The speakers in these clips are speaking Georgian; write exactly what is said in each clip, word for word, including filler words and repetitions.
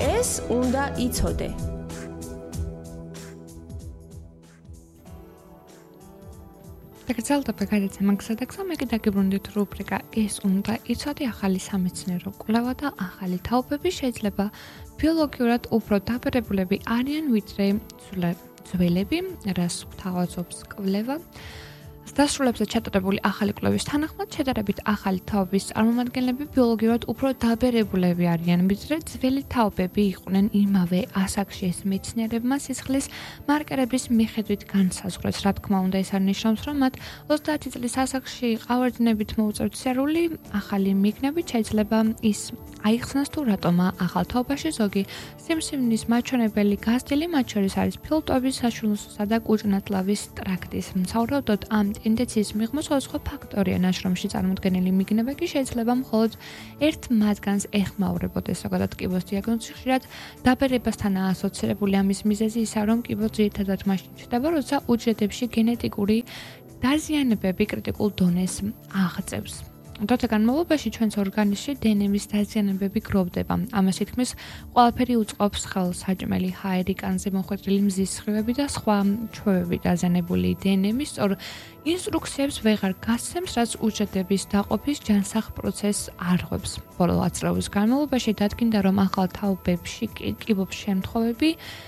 ეს უნდა იცოდე. დაგრძელდა გადაცემა გზადაგზა, მე გაგიბრუნდით რუბრიკა ეს უნდა იცოდე, ახალი სამეცნიერო კვლევა და ახალი თაობები. შეიძლება ბიოლოგიურად უფრო დაბერებულები არიან ვიდრე ძველები, რას გვთავაზობს კვლევა. დასრულებზე ჩატარებული ახალი კვლევის თანახმად შედარებით ახალი თაობის წარმომადგენლები ბიოლოგიურად უფრო დაბერებულები არიან, ვიდრე ძველი თაობები იყვნენ იმავე ასაკში. ეს მეცნიერებმა სისხლის მარკერების მიხედვით განსაზღვრეს. რა თქმა უნდა, ეს არ ნიშნავს, რომ მათ ოცდაათი წლის ასაკში ყავარდნებით მოუწევთ სერული, ახალი მიგნებით შეიძლება ის აიხსნას თუ რატომა ახალ თაობაში ზოგი სიმსივნის მაჩვენებელი გაზრდილი, მათ შორის არის ფილტვების, საშვილოსნოსა და კუჭ-ნაწლავის ტრაქტის. სავარაუდოდ ამ ტენდენციის მიღმა სხვადასხვა ფაქტორია ნაშრომში წარმოდგენილი მიგნებები შეიძლება მხოლოდ ერთ მათგანს ეხმაურებოდეს, ზოგადად კიბოს დიაგნოზი ხშირად დაბერებასთან ასოცირებული. ამის მიზეზი ისაა, რომ კიბო ძირითადად მაშინ ჩნდება, როცა უჯრედებში გენეტიკური დაზიანებები კრიტიკულ დონეს აღწევს. დროთა განმავლობაში ჩვენს ორგანიზმში დე ენ ემის დაზიანებები გროვდება. ამას თითქმის ყველაფერი უწყობს ხელს: საჭმელი, ჰაერი, კანზე მოხვედრილი მზის სხივები და სხვა ჩვევები. დაზიანებული დე ენ ემი სწორ ინსტრუქციებს ვეღარ გასცემს, რაც უჯრედების დაყოფის ჯანსაღ პროცესს არღვევს. ბოლო ათწლეულის განმავლობაში დადგინდა, რომ ახალ თაობებში კიბოს შემთხვევები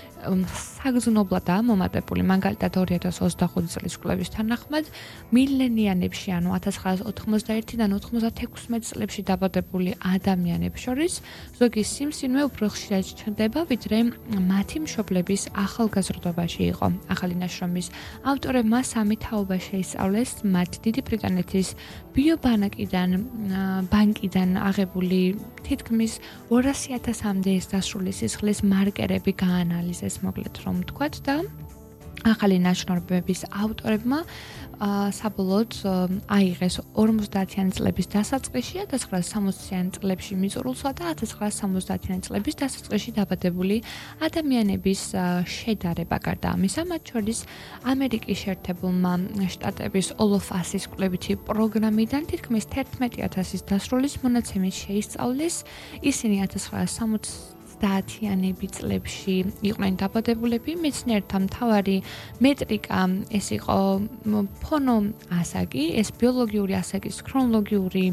საგრძნობლადაა მომატებული. მაგალითად, ორი ათას ოცდახუთი წლის კვლევის თანახმად მილენიანებში, ანუ ათას ცხრაას ოთხმოცდაერთიდან ოთხმოცდათექვსმეტ წლებში დაბადებული ადამიანებს შორის ზოგი სიმსივნე უფრო ხშირად ჩნდება, ვიდრე მათი მშობლების ახალგაზრდობაში იყო. ახალი ნაშრომის ავტორებმა სამი თაობა შეისწავლეს, მათ დიდი ბრიტანეთის ბიობანკიდან ბანკიდან აღებული თითქმის ორასი ათასამდე ეს დასრული სისხლის მარკერები გაანალიზეს, მოკლედ რომ ვთქვათ, და ახალი ნაშრომების ავტორებმა საბოლოოდ აიღეს ორმოცდაათიანი წლების დასაწყისში, ათას ცხრაას სამოციანი წლებში მიწურულსა და ათას ცხრაას სამოცდაათიანი წლების დასაწყისში დაბადებული ადამიანების შედარება. გარდა ამისა, მათ შორის ამერიკის შეერთებულმა შტატების ოლოფასის კვლევითი პროგრამიდან თითქმის თერთმეტი ათასის დასრულის მონაცემის შეისწავლეს. ისინი ათას ცხრაას სამოცდაათიანები წლებში იყვნენ დაბადებულები. მეცნიერთა მთავარი მეტრიკა ეს იყო ფონო ასაკი, ეს ბიოლოგიური ასაკის ქრონოლოგიური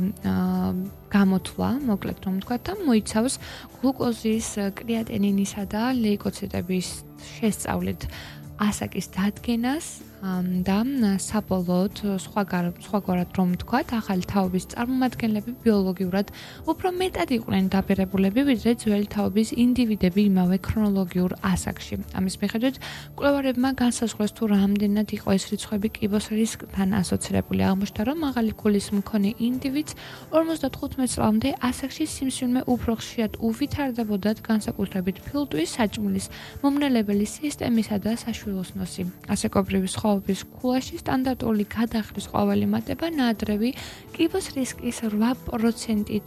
გამოთვლა, მოკლედ რომ ვთქვათ, და მოიცავს გლუკოზის, კრეატინინისა და ლეიკოციტების შესწავლით ასაკის დადგენას და საბოლოოდ სხვაგვარად რომ ვთქვათ, ახალი თაობის წარმომადგენლები ბიოლოგიურად უფრო მეტად იყვნენ დაბერებულები, ვიდრე ძველი თაობის ინდივიდები იმავე ქრონოლოგიურ ასაკში. ამის მიხედვით კვლევარებმა განსაზღვრეს, თუ რამდენად იყო ეს რიცხვები კიბოს რისკთან ასოცირებული. აღმოჩნდა, რომ მაღალი ქულის მქონე ინდივიდს ორმოცდათხუთმეტ წლამდე ასაკში სიმსივნე უფრო ხშირად უვითარდებოდათ, განსაკუთრებით ფილტვის, საჭმლის, მომნელებელი სისტემისა და საშვილოსნოსი. ასაკობრივი სხვაობის ქულაში სტანდარტული გადახრის ყოველი მატება ნაადრევი კიბოს რისკის რვა პროცენტით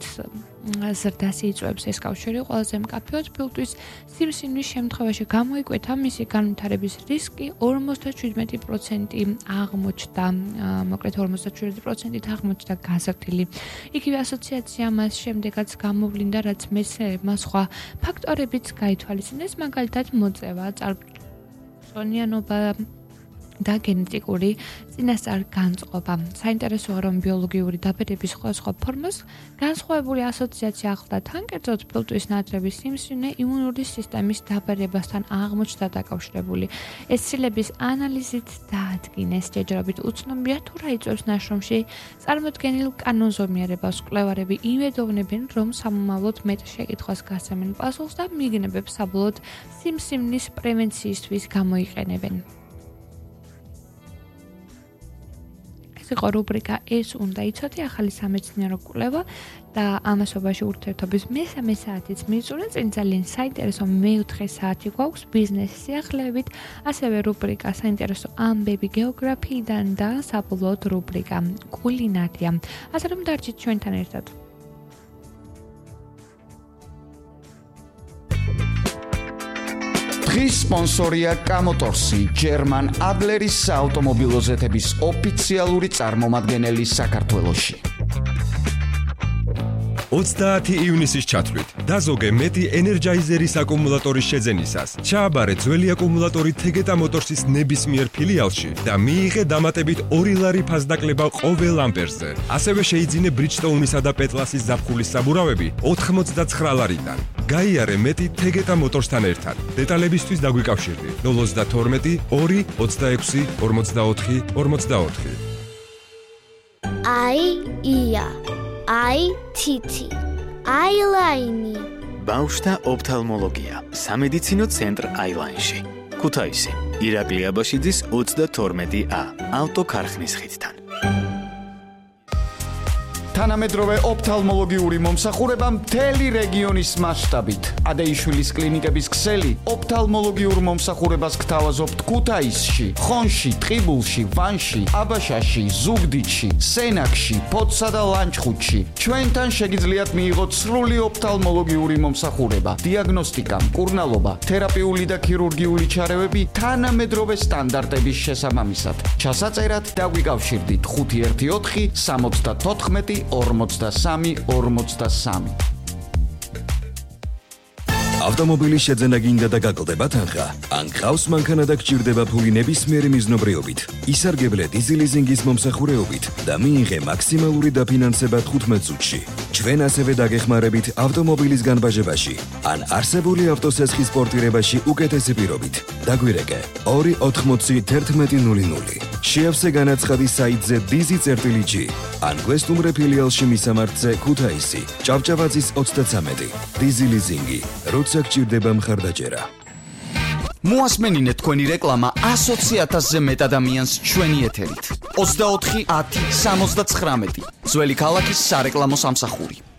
ზრდას იწვევს. ეს კავშირი ყველაზე მკაფიოდ ფილტვის სიმსივნის შემთხვევაში გამოიკვეთა, მისი განვითარების რისკი ორმოცდაშვიდმეტი პროცენტი აღმოჩნდა, მოკლედ ორმოცდაშვიდმეტი პროცენტით აღმოჩნდა გაზრდილი. იგივე ასოციაცია მას შემდეგაც გამოვლინდა, რაც მეცნიერებმა სხვა ფაქტორებიც გაითვალისწინეს, მაგალითად მოწევა, წარწონიანობა და გენეტიკური წინასწარ განწყობა. საინტერესოა, რომ ბიოლოგიური დაბერების სხვადასხვა ფორმას განსხვავებული ასოციაცია ახლდა თან, კერძოდ ფილტვის ნაადრევი სიმსივნე იმუნური სისტემის დაბერებასთან აღმოჩნდა დაკავშირებული. ეს ცილების ანალიზით დაადგინეს. ჯერჯერობით უცნობია, თუ რა იწვევს ნაშრომში წარმოდგენილ კანონზომიერებას. კვლევარები იმედოვნებენ, რომ სამომავლოდ მეტ შეკითხვას გასცემენ პასუხს და მიგნებებს საბოლოოდ სიმსივნის პრევენციისთვის გამოიყენებენ. ეს იყო რუბრიკა ეს უნდა იცოდე, ახალი სამეცნიერო კვლევა და ამასობაში ურთიერთობის მესამე საათიც მიწურა. წინ ძალიან საინტერესო მეოთხე საათი გვაქვს ბიზნესის სიახლეებით, ასევე რუბრიკა საინტერესო ამბები გეოგრაფიიდან და საბოლოოდ რუბრიკა კულინარია. ასე რომ დარჩით ჩვენთან ერთად. დღის სპონსორია კამოტორსი, ჯერმან ადლერის საავტომობილო ზეთების ოფიციალური წარმომადგენელი საქართველოში. ოცდაათი ივნისის ჩათვლით და ზოგე მეტი ენერჯაიზერის აკუმულატორის შეძენისას ჩააბარე ძველი აკუმულატორი თეგეტა მოტორსის ნებისმიერ ფილიალში და მიიღე დამატებით ორი ლარი ფასდაკლება ყოველ ამპერზე. ასევე შეიძინე Bridgestone-ისა და Petlas-ის ზაფხულის საბურავები ოთხმოცდაცხრა ლარიდან. გაიარე მეტი თეგეტა მოტორსთან ერთად. დეტალებისთვის დაგვიკავშირდი ნულ ოცდათორმეტი ორი ოცდაექვსი ორმოცდაოთხი ორმოცდაოთხი. აი ია აი თითი აილაინი ბავშვთა ოფთალმოლოგია სამედიცინო ცენტრ აილაინში ქუთაისი ირაკლი აბაშიძის ოცდათორმეტი ა ავტოქარხნის ხიდთან თანამედროვე ოფთალმოლოგიური მომსახურება მთელი რეგიონის მასშტაბით. ადეიშვილის კლინიკების ქსელი ოფთალმოლოგიურ მომსახურებას გთავაზობთ ქუთაისში, ხონში, ტყიბულში, ვანში, აბაშაში, ზუგდიდში, სენაკში, ფოთსა და ლანჩხუთში. ჩვენთან შეგიძლიათ მიიღოთ სრული ოფთალმოლოგიური მომსახურება, დიაგნოსტიკა, მკურნალობა, თერაპიული და ქირურგიული ჩარევები თანამედროვე სტანდარტების შესაბამისად. ჩასაწერად დაგვიკავშირდით ხუთი ერთი ოთხი სამოცდათოთხმეტი ორმოცდასამი ორმოცდასამი. ავტომობილის შეძენა გინდა და გაკლდება თანხა? ან გყავს მანქანა და გჭირდება ფული ნებისმიერი მიზნობრიობით? ისარგებლე დიზელიზინგის მომსახურეობით და მიიღე მაქსიმალური დაფინანსება თხუთმეტ წუთში. ჩვენ ასევე დაგეხმარებით ავტომობილის განბაჟებაში ან არსებული ავტოსესხის პორტირებაში უკეთესი პირობით. დაგვირეკე ორი ოთხმოცი თერთმეტი ნული ნული. შეავსე განაცხადი საიტზე dizi.g ან გვესტუმრე ფილიალში მისამართზე ქუთაისი, ჭავჭავაძის ოცდათვრამეტი. დიზელიზინგი, როცა გჭირდება მხარდაჭერა. მოასმენინეთ თქვენი რეკლამა ასოცი ათასზე მეტ ადამიანს ჩვენი ეთერით. ოცდაოთხი ათი სამოცდაცხრამეტი. ძველი ქალაქის სარეკლამო სამსახური.